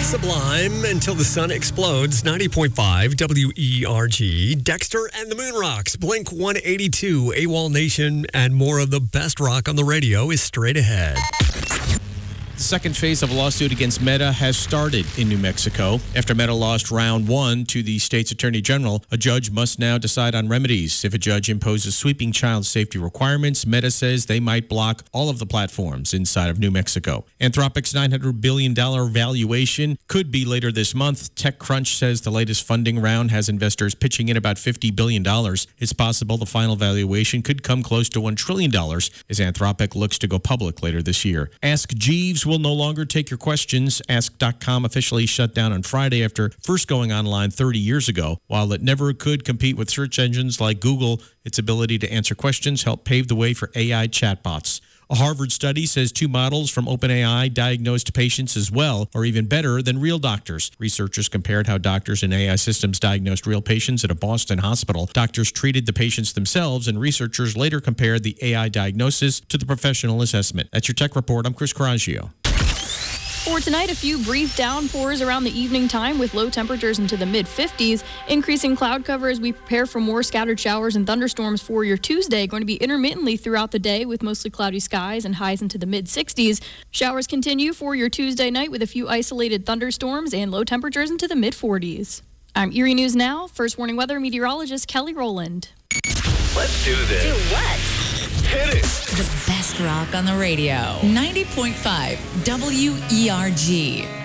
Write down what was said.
Sublime, Until the Sun Explodes, 90.5 WERG, Dexter and the Moon Rocks, Blink 182, AWOL Nation, and more of the best rock on the radio is straight ahead. The second phase of a lawsuit against Meta has started in New Mexico. After Meta lost round one to the state's attorney general, a judge must now decide on remedies. If a judge imposes sweeping child safety requirements, Meta says they might block all of the platforms inside of New Mexico. Anthropic's $900 billion valuation could be later this month. TechCrunch says the latest funding round has investors pitching in about $50 billion. It's possible the final valuation could come close to $1 trillion as Anthropic looks to go public later this year. Ask Jeeves will no longer take your questions. Ask.com officially shut down on Friday after first going online 30 years ago. While it never could compete with search engines like Google, its ability to answer questions helped pave the way for AI chatbots. A Harvard study says 2 models from OpenAI diagnosed patients as well or even better than real doctors. Researchers compared how doctors and AI systems diagnosed real patients at a Boston hospital. Doctors treated the patients themselves, and researchers later compared the AI diagnosis to the professional assessment. That's your Tech Report. I'm Chris Coraggio. For tonight, a few brief downpours around the evening time with low temperatures into the mid-50s. Increasing cloud cover as we prepare for more scattered showers and thunderstorms for your Tuesday. Going to be intermittently throughout the day with mostly cloudy skies and highs into the mid-60s. Showers continue for your Tuesday night with a few isolated thunderstorms and low temperatures into the mid-40s. I'm Erie News Now. First warning weather meteorologist Kelly Rowland. Let's do this. Do what? Hit it. The best rock on the radio. 90.5 WERG.